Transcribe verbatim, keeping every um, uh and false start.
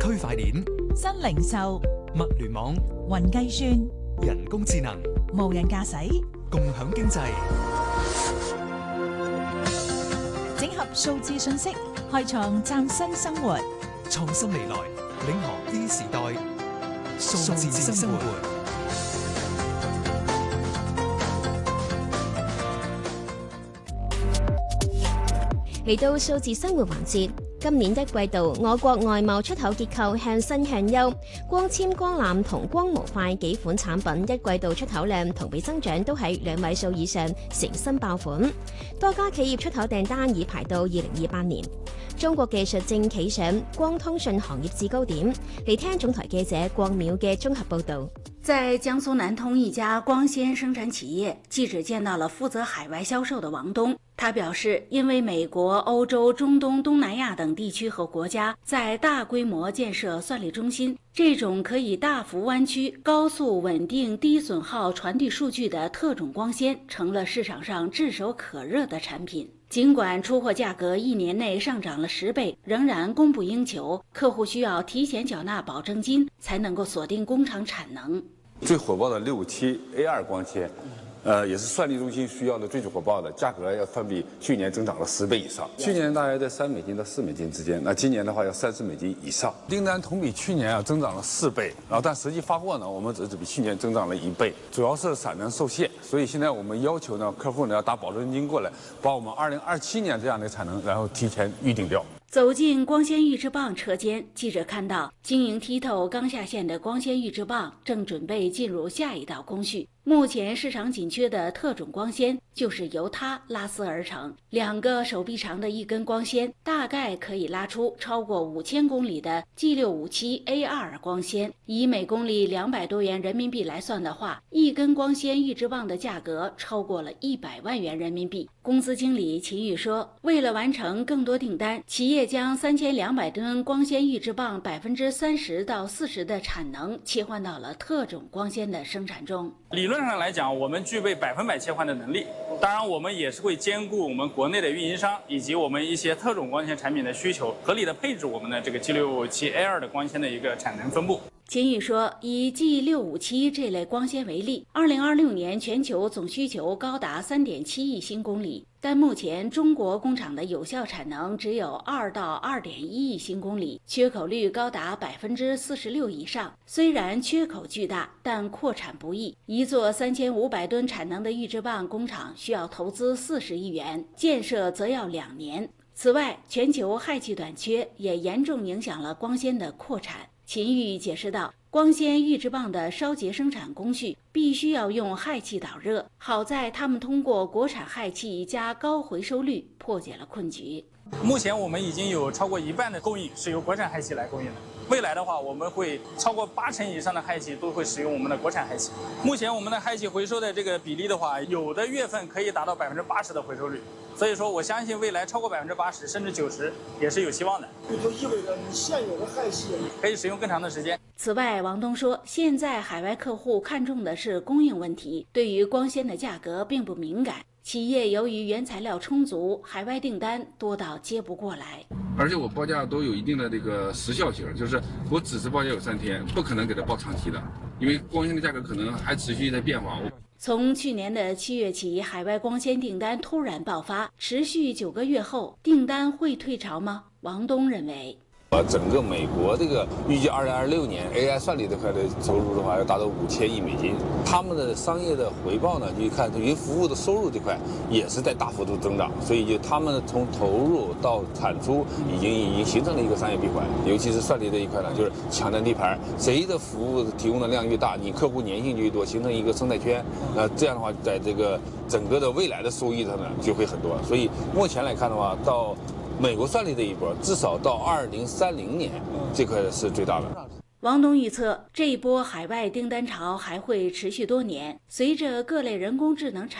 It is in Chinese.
區塊鏈、 新零售、 物聯網、 雲計算、 人工智能、 無人駕駛、 共享經濟， 整合數字信息，開創嶄新生活。 創新未來，領航 E 時代，數字生活。 嚟到數字生活環節，今年一季度我國外貿出口結構向新向優，光纖光纜同光模塊幾款產品一季度出口量同比增長都喺兩位數以上，成新爆款。多家企業出口訂單已排到二零二八年。中國技術正企上光通訊行業至高點。嚟聽總台記者郭淼嘅綜合報導。 在江蘇南通一家光纖生產企業，記者見到了負責海外銷售的王東。他表示，因為美國、歐洲、中東、東南亞等地區和國家在大規模建設算力中心，這種可以大幅彎曲、高速穩定、低損耗傳遞數據的特種光纖，成了市場上炙手可熱的產品。儘管出貨價格一年內上漲了十倍，仍然供不應求，客戶需要提前繳納保證金，才能夠鎖定工廠產能。 最火爆的六五七 A 二光纖，呃，也是算力中心需要的最火爆的，價格要翻比去年增長了十倍以上。去年大約在三美金到四美金之間，那今年的話要三十美金以上。訂單同比去年啊增長了四倍，然後但實際發貨呢，我們只比去年增長了一倍，主要是產能受限，所以現在我們要求呢，客戶呢要打保證金過來，把我們二零二七年這樣的產能，然後提前預定掉。 走進光纖預製棒車間，記者看到晶瑩剔透剛下線的光纖預製棒正準備進入下一道工序。目前市場緊缺的特種光纖就是由它拉絲而成，兩個手臂長的一根光纖大概可以拉出超過五千公里的 G 六五七 A 二 光纖。以每公里兩百多元人民幣來算的話，一根光纖預製棒的價格超過了一百萬元人民幣。公司經理秦宇說，為了完成更多訂單，企業將三千兩百噸光纖預製棒百分之三十到四十的產能切換到了特種光纖的生產中。 理論上來講，我們具備百分百切換的能力。當然，我們也是會兼顧我們國內的運營商以及我們一些特種光纖產品的需求，合理的配置我們的這個 G 六五七 A 二 的光纖的一個產能分布。 秦宇說，以 G 六五七這類光纖為例，二零二六年全球總需求高達三點七億新公里，但目前中國工廠的有效產能只有二到二點一億新公里，缺口率高達百分之四十六以上。雖然缺口巨大，但擴產不易。一座三千五百噸產能的預製棒工廠需要投資四十億元，建設則要兩年。此外，全球氦氣短缺也嚴重影響了光纖的擴產。秦宇解釋道，光纖預製棒的燒結生產工序必須要用氦氣導熱，好在他們通過國產氦氣加高回收率破解了困局。 目前我們已經有超過一半的供應是由國產氦氣來供應的，未來的話我們會超過八成以上的氦氣都會使用我們的國產氦氣。目前我們的氦氣回收的這個比例的話，有的月份可以達到百分之八十的回收率。所以說，我相信未來超過百分之八十甚至九十也是有希望的。 這就意味着你現有的氦氣可以使用更長的時間。 此外，王東說，現在海外客戶看重的是供應問題，對於光纖的價格並不敏感。企業由於原材料充足，海外訂單多到接不過來。 而且我報價都有一定的這個時效性，就是我只是報價有三天，不可能給它報長期的，因為光纖的價格可能還持續在變化。 從去年的七月起，海外光纖訂單突然爆發，持續九個月後，訂單會退潮嗎？王東認為， 呃，整個美國這個預計二零二六年 A I 算力這塊的收入的話，要達到五千億美金。他們的商業的回報呢，就看雲服務的收入這塊也是在大幅度增長，所以就他們從投入到產出已經已經形成了一個商業閉環。尤其是算力這一塊呢，就是搶佔地盤，誰的服務提供的量越大，你客戶粘性就越多，形成一個生態圈。那這樣的話，在這個整個的未來的收益上呢，就會很多。所以目前來看的話，到美國算力這一波，至少到二零三零年，這塊是最大的。 王東預測，這一波海外訂單潮還會持續多年，隨着各類人工智能產